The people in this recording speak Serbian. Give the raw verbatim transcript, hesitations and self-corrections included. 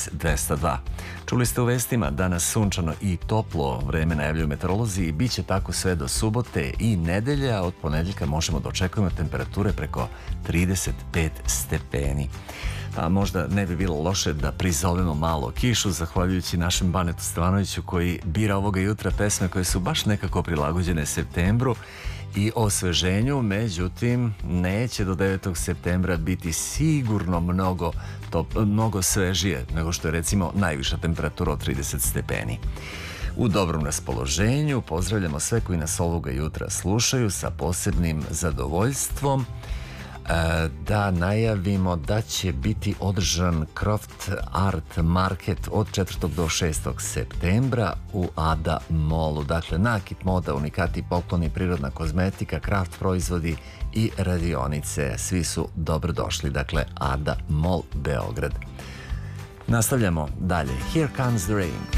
X dvesta dva. Čuli ste u vestima, danas sunčano i toplo vreme najavljuju meteorolozi i bit će tako sve do subote i nedelje, a od ponedeljka možemo da očekujemo temperature preko trideset pet stepeni. A možda ne bi bilo loše da prizovemo malo kišu, zahvaljujući našem Banetu Stevanoviću koji bira ovoga jutra pesme koje su baš nekako prilagođene septembru i osveženju, međutim neće do devetog septembra biti sigurno mnogo, top, mnogo svežije nego što je recimo najviša temperatura od trideset stepeni. U dobrom raspoloženju pozdravljamo sve koji nas ovoga jutra slušaju sa posebnim zadovoljstvom da najavimo da će biti održan Croft Art Market od četvrtog do šestog septembra u Ada Mallu. Dakle, nakit, moda, unikati, pokloni, prirodna kozmetika, kraft proizvodi i radionice. Svi su dobrodošli. Dakle, Ada Mall, Beograd. Nastavljamo dalje. Here Comes the Rain.